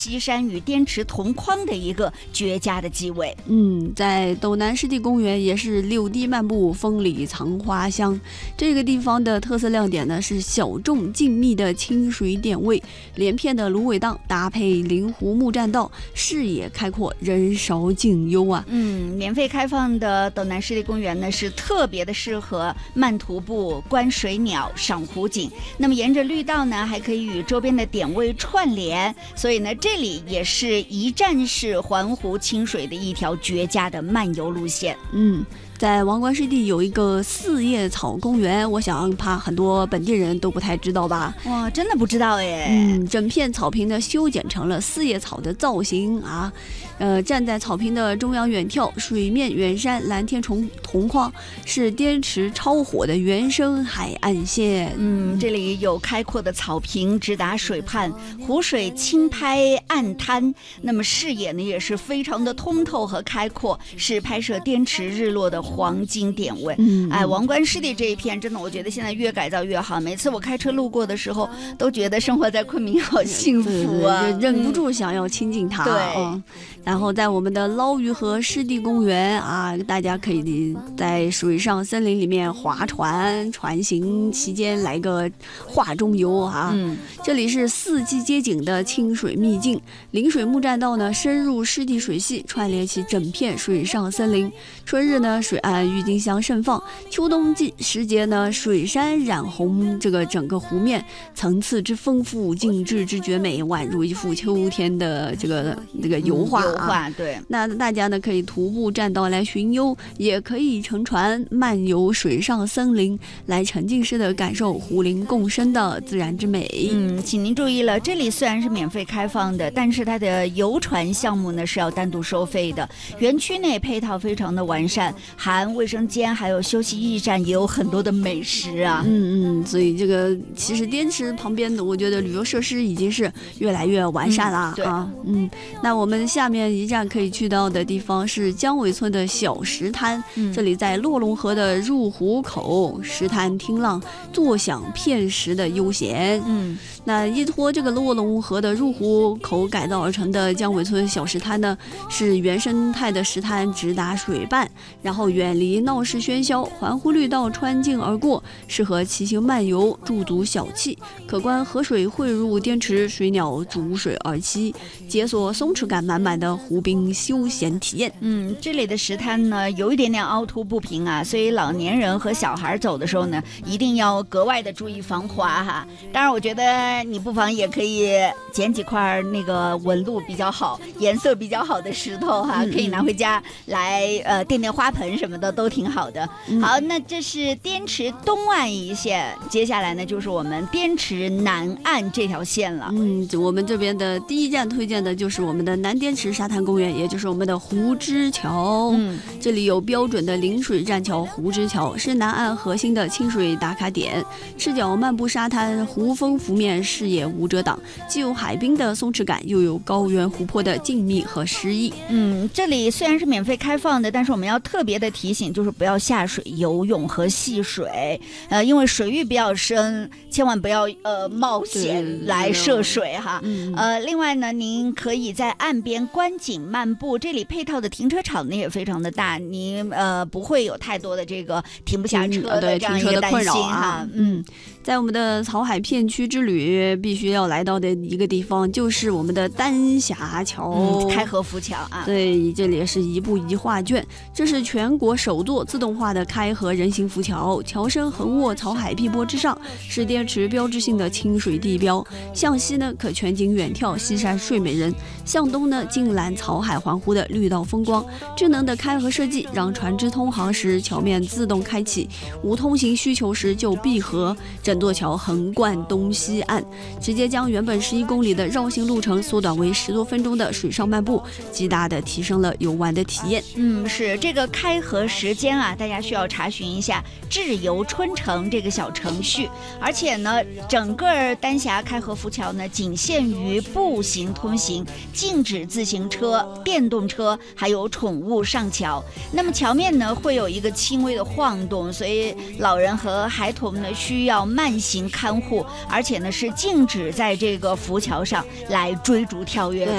西山与滇池同框的一个绝佳的机位。 在斗南湿地公园也是六地漫步，风里藏花香。这个地方的特色亮点呢是小众静谧的清水点位，连片的芦苇荡搭配灵湖木栈道，视野开阔，人少景幽啊。 免费开放的斗南湿地公园呢是特别的适合慢徒步、观水鸟、赏湖景。那么沿着绿道呢还可以与周边的点位串联，所以呢这里也是一站式环湖清水的一条绝佳的漫游路线。 在王冠湿地有一个四叶草公园，我想怕很多本地人都不太知道吧？ 哇，真的不知道耶！ 整片草坪呢修剪成了四叶草的造型啊，站在草坪的中央远眺，水面远山蓝天同框，是滇池超火的原生海岸线。 这里有开阔的草坪直达水畔，湖水轻拍岸滩，那么视野呢也是非常的通透和开阔，是拍摄滇池日落的黄金点位。王冠湿地这一片真的我觉得现在越改造越好，每次我开车路过的时候都觉得生活在昆明好幸福啊， 忍不住想要亲近它。 对， 然后在我们的捞鱼河湿地公园啊，大家可以在水上森林里面划船，船行期间来个画中游啊。这里是四季街景的清水秘境，临水木栈道呢深入湿地水系，串联起整片水上森林。春日呢水岸郁金香盛放，秋冬季时节呢水杉染红这个整个湖面，层次之丰富，景致之绝美，宛如一幅秋天的这个油画啊。 对， 那大家呢可以徒步栈道来寻幽，也可以乘船漫游水上森林，来沉浸式的感受湖林共生的自然之美。 请您注意了，这里虽然是免费开放的，但是它的游船项目呢是要单独收费的。园区内配套非常的完善，含卫生间，还有休息驿站，也有很多的美食啊。 所以这个其实滇池旁边的，我觉得旅游设施已经是越来越完善了啊。那我们下面一站可以去到的地方是姜尾村的小石滩，这里在洛龙河的入湖口，石滩听浪，坐享片时的悠闲。那依托这个洛龙河的入湖口改造而成的姜尾村小石滩呢，是原生态的石滩直达水畔，然后远离闹市喧嚣，环湖绿道穿境而过，适合骑行漫游，驻足小憩，可观河水汇入滇池，水鸟逐水而栖，解锁松弛感满满的湖滨休闲体验。 这里的石滩呢有一点点凹凸不平啊，所以老年人和小孩走的时候呢，一定要格外的注意防滑哈。当然，我觉得你不妨也可以捡几块那个纹路比较好、颜色比较好的石头哈，可以拿回家来垫花盆什么的都挺好的。好，那这是滇池东岸一线，接下来呢就是我们滇池南岸这条线了。 我们这边的第一站推荐的就是我们的南滇池沙滩公园，也就是我们的湖之桥。这里有标准的临水栈桥湖之桥，是南岸核心的清水打卡点。赤脚漫步沙滩，湖风拂面，视野无遮挡，既有海滨的松弛感，又有高原湖泊的静谧和诗意。 这里虽然是免费开放的，但是我们要特别的提醒，就是不要下水游泳和戏水，因为水域比较深，千万不要冒险来涉水哈。另外呢，您可以在岸边观景漫步，这里配套的停车场呢也非常的大，你不会有太多的这个停不下车的这样一个担心哈。 在我们的草海片区之旅，必须要来到的一个地方就是我们的丹霞桥， 开合浮桥啊。 对，这里也是一步一画卷，这是全国首座自动化的开合人行浮桥，桥身横卧草海碧波之上，是滇池标志性的清水地标。向西呢可全景远眺西山睡美人，向东呢尽览草海环湖的绿道风光。智能的开合设计让船只通航时桥面自动开启，无通行需求时就闭合，整座桥横贯东西岸，直接将原本11公里的绕行路程缩短为10多分钟的水上漫步，极大的提升了游玩的体验。 是这个开合时间啊，大家需要查询一下智游春城这个小程序。而且呢，整个丹霞开合浮桥呢，仅限于步行通行，禁止自行车、电动车还有宠物上桥。那么桥面呢会有一个轻微的晃动，所以老人和孩童呢需要慢行看护，而且呢是禁止在这个浮桥上来追逐跳跃的。